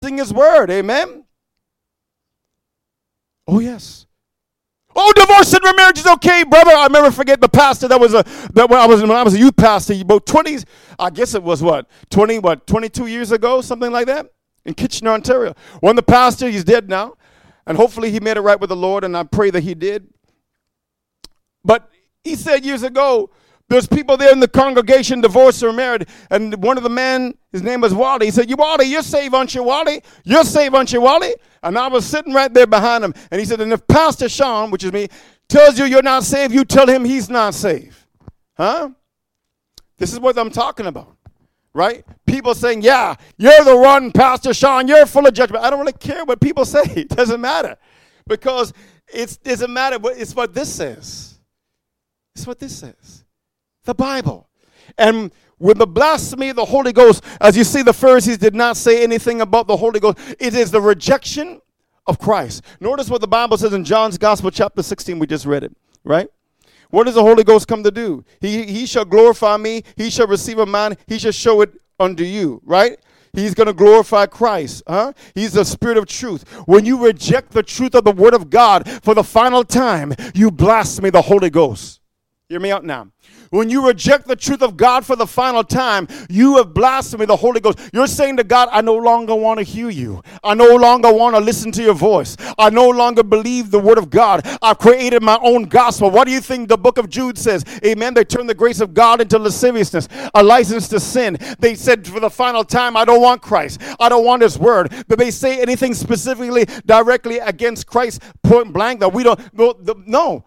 rejecting his word. Amen? Oh, yes. Oh, divorce and remarriage is okay, brother. I never forget the pastor when I was a youth pastor, about 20, I guess it was 22 years ago, something like that, in Kitchener, Ontario. One of the pastor, he's dead now, and hopefully he made it right with the Lord, and I pray that he did. But he said years ago, there's people there in the congregation, divorced or married, and one of the men, his name was Wally. He said, Wally, you're saved, aren't you, Wally? You're saved, aren't you, Wally? And I was sitting right there behind him, and he said, and if Pastor Sean, which is me, tells you you're not saved, you tell him he's not saved. Huh? This is what I'm talking about, right? People saying, yeah, you're the one, Pastor Sean, you're full of judgment. I don't really care what people say. It doesn't matter, because it doesn't matter. It's what this says. It's what this says. The Bible. And with the blasphemy of the Holy Ghost, as you see, the Pharisees did not say anything about the Holy Ghost. It is the rejection of Christ. Notice what the Bible says in John's Gospel, chapter 16. We just read it, right? What does the Holy Ghost come to do? He shall glorify me. He shall receive of mine. He shall show it unto you, right? He's going to glorify Christ. He's the Spirit of truth. When you reject the truth of the Word of God for the final time, you blaspheme the Holy Ghost. Hear me out now. When you reject the truth of God for the final time, you have blasphemed the Holy Ghost. You're saying to God, I no longer want to hear you. I no longer want to listen to your voice. I no longer believe the word of God. I've created my own gospel. What do you think the book of Jude says? Amen. They turned the grace of God into lasciviousness, a license to sin. They said for the final time, I don't want Christ. I don't want his word. But they say anything specifically directly against Christ, point blank, that we don't, no.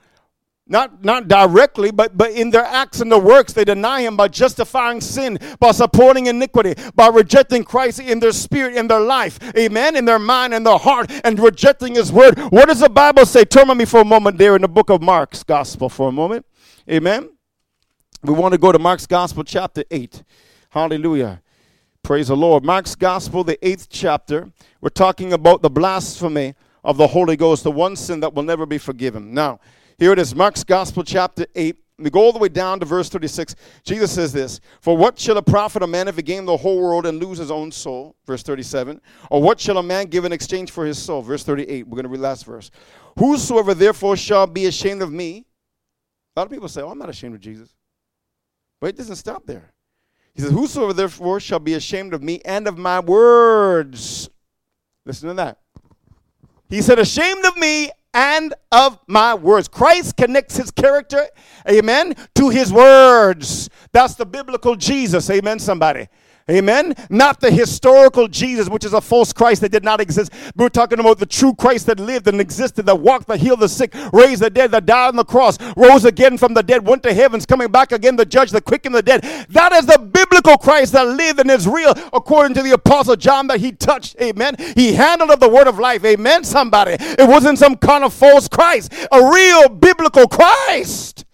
Not directly, but in their acts and their works, they deny him by justifying sin, by supporting iniquity, by rejecting Christ in their spirit, in their life, amen, in their mind, in their heart, and rejecting his word. What does the Bible say? Turn with me for a moment there in the book of Mark's Gospel for a moment, amen. We want to go to Mark's Gospel, chapter 8. Hallelujah. Praise the Lord. Mark's Gospel, the 8th chapter. We're talking about the blasphemy of the Holy Ghost, the one sin that will never be forgiven. Now, here it is, Mark's Gospel, chapter 8. We go all the way down to verse 36. Jesus says this, for what shall it profit a man if he gain the whole world and lose his own soul? Verse 37. Or what shall a man give in exchange for his soul? Verse 38. We're going to read the last verse. Whosoever therefore shall be ashamed of me. A lot of people say, oh, I'm not ashamed of Jesus. But it doesn't stop there. He says, whosoever therefore shall be ashamed of me and of my words. Listen to that. He said, ashamed of me and of my words. Christ connects his character, amen, to his words. That's the biblical Jesus, amen, somebody. Amen? Not the historical Jesus, which is a false Christ that did not exist. We're talking about the true Christ that lived and existed, that walked, that healed the sick, raised the dead, that died on the cross, rose again from the dead, went to heavens, coming back again, the judge, the quick and the dead. That is the biblical Christ that lived and is real, according to the Apostle John, that he touched. Amen? He handled of the word of life. Amen, somebody? It wasn't some kind of false Christ. A real biblical Christ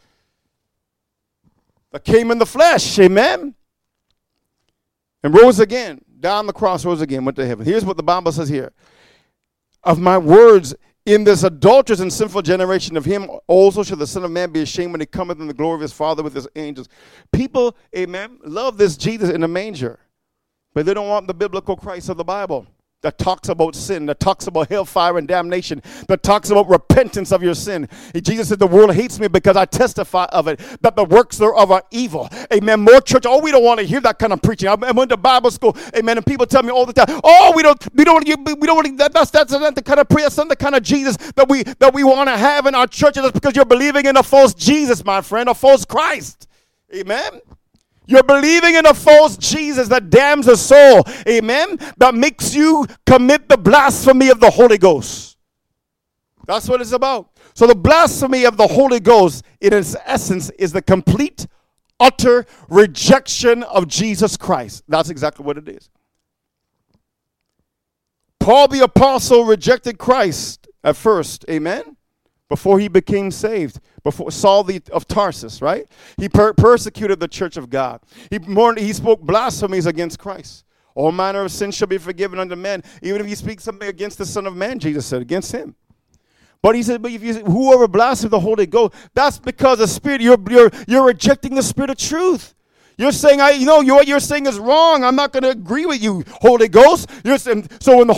that came in the flesh. Amen? And rose again, down the cross, rose again, went to heaven. Here's what the Bible says here. Of my words, in this adulterous and sinful generation, of him also shall the Son of Man be ashamed when he cometh in the glory of his Father with his angels. People, amen, love this Jesus in a manger, but they don't want the biblical Christ of the Bible that talks about sin, that talks about hellfire and damnation, that talks about repentance of your sin. Jesus said, the world hates me because I testify of it, that the works thereof are evil. Amen. More church. Oh, we don't want to hear that kind of preaching. I went to Bible school. Amen. And people tell me all the time, oh, that's not the kind of prayer, that's not the kind of Jesus that we want to have in our churches. That's because you're believing in a false Jesus, my friend, a false Christ. Amen. You're believing in a false Jesus that damns the soul, amen, that makes you commit the blasphemy of the Holy Ghost. That's what it's about. So the blasphemy of the Holy Ghost, in its essence, is the complete, utter rejection of Jesus Christ. That's exactly what it is. Paul the Apostle rejected Christ at first, amen, before he became saved. Before Saul of Tarsus, right? He persecuted the church of God. He spoke blasphemies against Christ. All manner of sin shall be forgiven unto men, even if you speak something against the Son of Man, Jesus said, against him. But he said, but if you whoever blasphemes the Holy Ghost, that's because the Spirit, you're rejecting the Spirit of truth. You're saying, what you're saying is wrong. I'm not going to agree with you, Holy Ghost. So when the